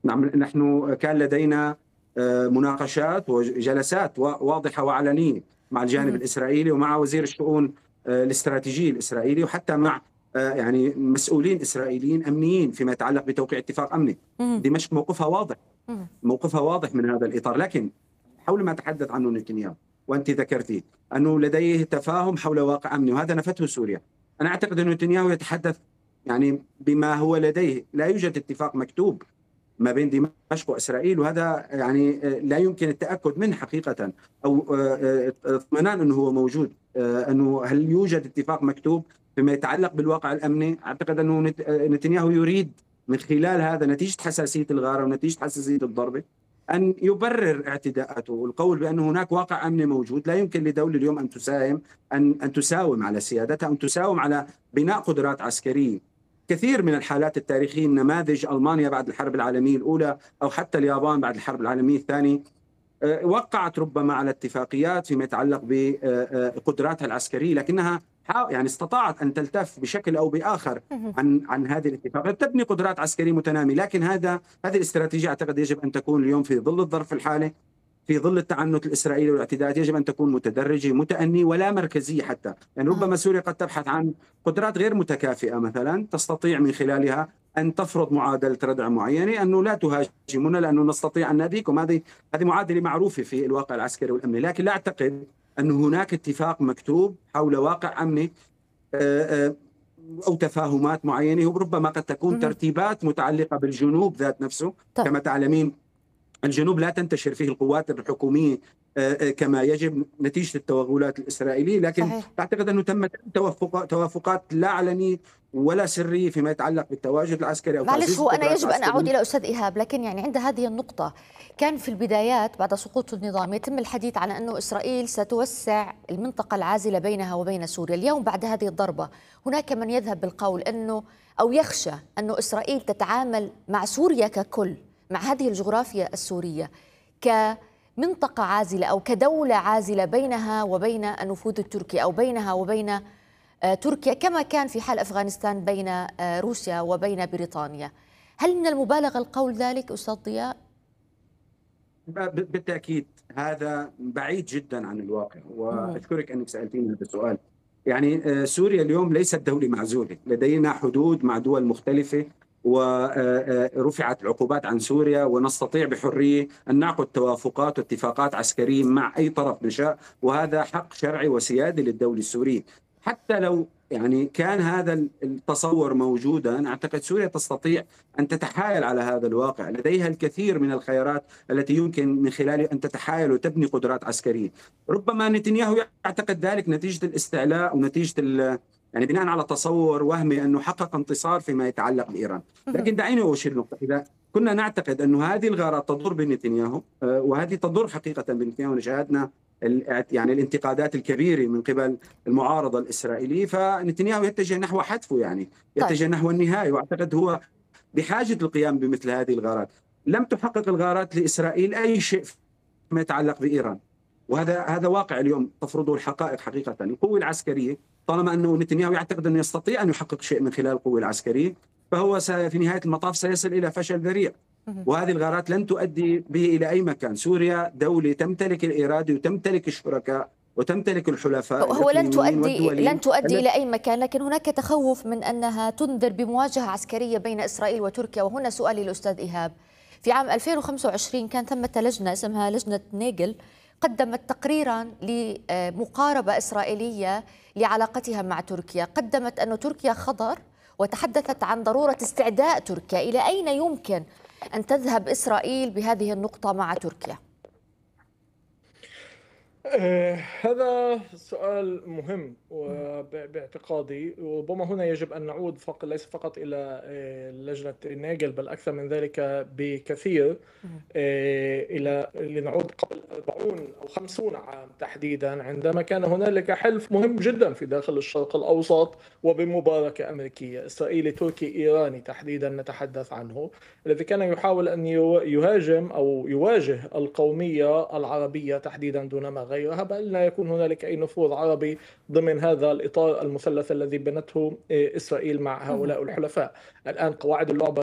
نحن كان لدينا مناقشات وجلسات واضحة وعلنية مع الجانب اهم، الإسرائيلي ومع وزير الشؤون الاستراتيجية الإسرائيلي، وحتى مع يعني مسؤولين إسرائيليين أمنيين فيما يتعلق بتوقيع اتفاق أمني. اهم، دمشق موقفها واضح، اهم، موقفها واضح من هذا الإطار. لكن حول ما تحدث عنه نتنياهو وأنت ذكرتي أنه لديه تفاهم حول واقع أمني، وهذا نفته سوريا. أنا أعتقد أن نتنياهو يتحدث يعني بما هو لديه. لا يوجد اتفاق مكتوب ما بين دمشق وإسرائيل، وهذا يعني لا يمكن التأكد منه حقيقة، أو اطمئنان أنه هو موجود. أنه هل يوجد اتفاق مكتوب فيما يتعلق بالواقع الأمني؟ أعتقد أنه نتنياهو يريد من خلال هذا، نتيجة حساسية الغارة ونتيجة حساسية الضربة، أن يبرر اعتداءاته، والقول بأن هناك واقع أمني موجود. لا يمكن لدولة اليوم أن تساهم، أن تساوم على سيادتها، أن تساوم على بناء قدرات عسكرية. كثير من الحالات التاريخية، نماذج ألمانيا بعد الحرب العالمية الأولى أو حتى اليابان بعد الحرب العالمية الثانية، وقعت ربما على اتفاقيات فيما يتعلق بقدراتها العسكرية، لكنها يعني استطاعت أن تلتف بشكل أو بآخر اهم، عن هذه الاتفاقيات، تبني قدرات عسكرية متنامية. لكن هذه الاستراتيجية أعتقد يجب أن تكون اليوم في ظل الظرف الحالي، في ظل التعنت الإسرائيلي والاعتداءات، يجب أن تكون متدرجة متأنية ولا مركزية حتى. يعني آه، ربما سوريا قد تبحث عن قدرات غير متكافئة مثلا تستطيع من خلالها أن تفرض معادلة ردع معينة، أنه لا تهاجمونا لأنه نستطيع أن نأذيكم. هذه معادلة معروفة في الواقع العسكري والأمني. لكن لا أعتقد أن هناك اتفاق مكتوب حول واقع أمني آه، أو تفاهمات معينة. وربما قد تكون اهم، ترتيبات متعلقة بالجنوب ذات نفسه. طيب. كما تعلمين الجنوب لا تنتشر فيه القوات الحكومية كما يجب نتيجة التوغلات الإسرائيلية. لكن صحيح. أعتقد أنه تمت توافقات لا علنية ولا سرية فيما يتعلق بالتواجد العسكري أو معلش، تعزيز هو أنا القدرات يجب أن أعود العسكرية. إلى أستاذ إيهاب، لكن يعني عند هذه النقطة كان في البدايات بعد سقوط النظام يتم الحديث عن أنه إسرائيل ستوسع المنطقة العازلة بينها وبين سوريا. اليوم بعد هذه الضربة هناك من يذهب بالقول أنه أو يخشى أنه إسرائيل تتعامل مع سوريا ككل، مع هذه الجغرافيا السورية كمنطقة عازلة أو كدولة عازلة بينها وبين النفوذ التركي، أو بينها وبين تركيا، كما كان في حال أفغانستان بين روسيا وبين بريطانيا. هل من المبالغة القول ذلك أستاذ ضياء؟ بالتأكيد هذا بعيد جدا عن الواقع، مهم. وأشكرك أنك سألتيني هذا السؤال. يعني سوريا اليوم ليست دولة معزولة، لدينا حدود مع دول مختلفة، ورفعت العقوبات عن سوريا، ونستطيع بحرية أن نعقد توافقات واتفاقات عسكرية مع أي طرف نشاء، وهذا حق شرعي وسيادي للدولة السورية. حتى لو يعني كان هذا التصور موجودا، أعتقد سوريا تستطيع أن تتحايل على هذا الواقع. لديها الكثير من الخيارات التي يمكن من خلالها أن تتحايل وتبني قدرات عسكرية. ربما نتنياهو يعتقد ذلك نتيجة الاستعلاء ونتيجة يعني بناء على تصور وهمي أنه حقق انتصار فيما يتعلق بإيران. مهم. لكن دعيني أشير نقطة. إذا كنا نعتقد أن هذه الغارات تضر بنتنياهو، وهذه تضر حقيقة بنتنياهو، شاهدنا يعني الانتقادات الكبيرة من قبل المعارضة الإسرائيلية، فنتنياهو يتجه نحو حتفه، يعني طيب. يتجه نحو النهاية. وأعتقد هو بحاجة للقيام بمثل هذه الغارات. لم تحقق الغارات لإسرائيل أي شيء فيما يتعلق بإيران، وهذا واقع اليوم تفرضه الحقائق. حقيقة القوة العسكرية، طالما أنه نتنياهو يعتقد أنه يستطيع أن يحقق شيء من خلال القوة العسكرية، فهو في نهاية المطاف سيصل إلى فشل ذريع. مهم. وهذه الغارات لن تؤدي به إلى أي مكان. سوريا دولة تمتلك الإرادة وتمتلك الشركاء وتمتلك الحلفاء هو الإقليميين لن والدوليين. تؤدي إلى أي مكان، لكن هناك تخوف من أنها تنذر بمواجهة عسكرية بين إسرائيل وتركيا. وهنا سؤالي للأستاذ إيهاب، في عام 2025 كان ثمة لجنة اسمها لجنة نيغل، قدمت تقريرا لمقاربة إسرائيلية لعلاقتها مع تركيا. قدمت أن تركيا خطر، وتحدثت عن ضرورة استعداء تركيا. إلى أين يمكن أن تذهب إسرائيل بهذه النقطة مع تركيا؟ هذا سؤال مهم باعتقادي. وربما هنا يجب أن نعود ليس فقط إلى لجنة ناجل، بل أكثر من ذلك بكثير، إلى لنعود قبل 40 أو 50 عام تحديدا، عندما كان هنالك حلف مهم جدا في داخل الشرق الأوسط وبمباركة أمريكية إسرائيلي تركي إيراني تحديدا نتحدث عنه، الذي كان يحاول أن يهاجم أو يواجه القومية العربية تحديدا دون ما غيرها، بل لا يكون هنالك أي نفوذ عربي ضمن هذا الإطار المثلث الذي بنته إسرائيل مع هؤلاء الحلفاء. الآن قواعد اللعبة